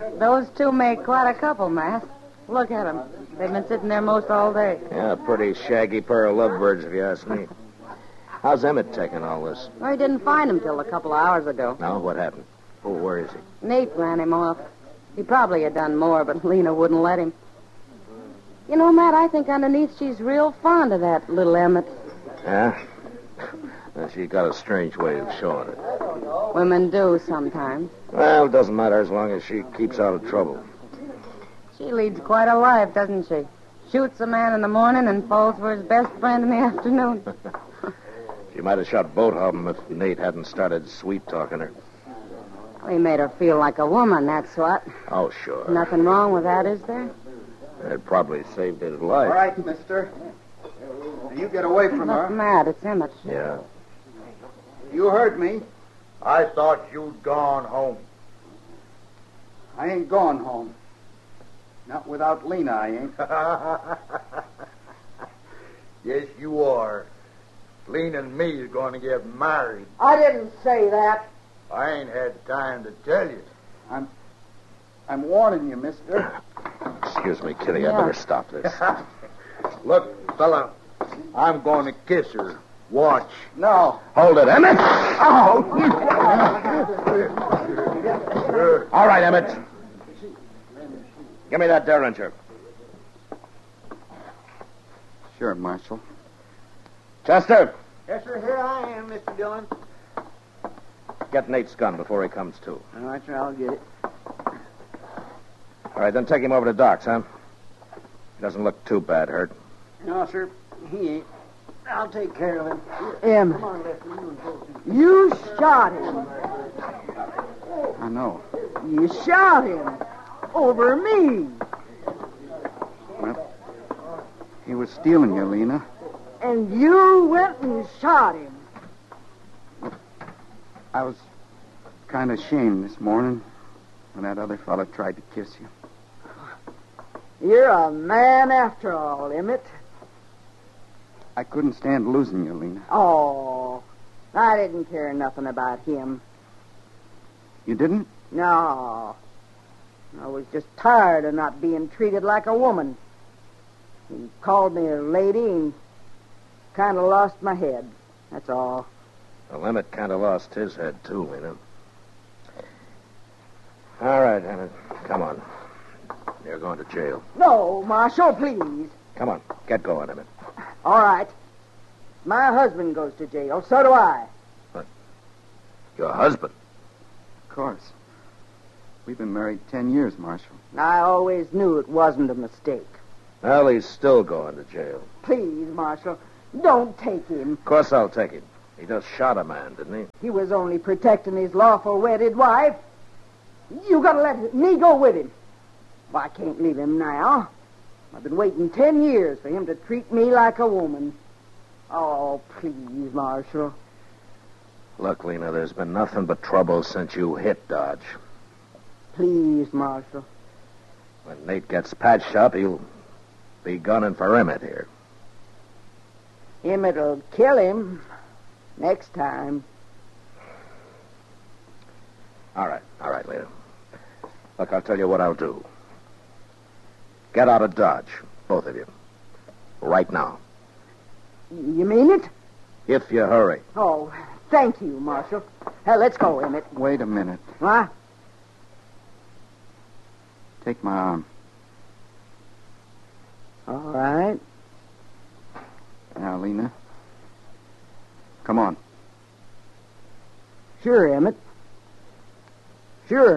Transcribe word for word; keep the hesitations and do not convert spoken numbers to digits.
Those two make quite a couple, Matt. Look at them. They've been sitting there most all day. Yeah, a pretty shaggy pair of lovebirds, if you ask me. How's Emmett taking all this? Well, he didn't find him till a couple of hours ago. No, what happened? Oh, where is he? Nate ran him off. He probably had done more, but Lena wouldn't let him. You know, Matt, I think underneath she's real fond of that little Emmett. Yeah? Well, she got a strange way of showing it. Women do sometimes. Well, it doesn't matter as long as she keeps out of trouble. She leads quite a life, doesn't she? Shoots a man in the morning and falls for his best friend in the afternoon. She might have shot both of them if Nate hadn't started sweet-talking her. Well, he made her feel like a woman, that's what. Oh, sure. Nothing wrong with that, is there? It probably saved his life. All right, mister. Now you get away from Look, her. Matt, it's Emmett. Yeah. You heard me. I thought you'd gone home. I ain't going home. Not without Lena, I ain't. Yes, you are. Lena and me is going to get married. I didn't say that. I ain't had time to tell you. I'm I'm warning you, mister. Excuse me, Kitty. Yeah. I better stop this. Look, fella, I'm going to kiss her. Watch. No. Hold it, Emmett! Oh! All right, Emmett. Give me that derringer. Sure, Marshal. Chester, Yes, sir. Here I am, Mister Dillon. get Nate's gun before he comes to. All right, sir, I'll get it. All right, then take him over to Doc's, huh? He doesn't look too bad hurt. No, sir, he ain't. I'll take care of him. Em, come on, Lefty. You shot him. I know. You shot him. Over me. Well, he was stealing you, Lena. And you went and shot him. I was kind of ashamed this morning when that other fella tried to kiss you. You're a man after all, Emmett. I couldn't stand losing you, Lena. Oh, I didn't care nothing about him. You didn't? No. I was just tired of not being treated like a woman. He called me a lady and kind of lost my head. That's all. Well, Emmett kind of lost his head, too, Lena. All right, Emmett. Come on. You're going to jail. No, Marshal, please. Come on. Get going, Emmett. All right. My husband goes to jail. So do I. Your husband? Of course. We've been married ten years, Marshal. I always knew it wasn't a mistake. Well, he's still going to jail. Please, Marshal, don't take him. Of course I'll take him. He just shot a man, didn't he? He was only protecting his lawful wedded wife. You gotta let me go with him. Well, I can't leave him now. I've been waiting ten years for him to treat me like a woman. Oh, please, Marshal. Look, Lena, there's been nothing but trouble since you hit Dodge. Please, Marshal. When Nate gets patched up, he'll be gunning for Emmett here. Emmett'll kill him next time. All right, all right, Lena. Look, I'll tell you what I'll do. Get out of Dodge, both of you. Right now. You mean it? If you hurry. Oh, thank you, Marshal. Uh, let's go, Emmett. Wait a minute. What? Take my arm. All right. Now, Lena. Come on. Sure, Emmett. Sure.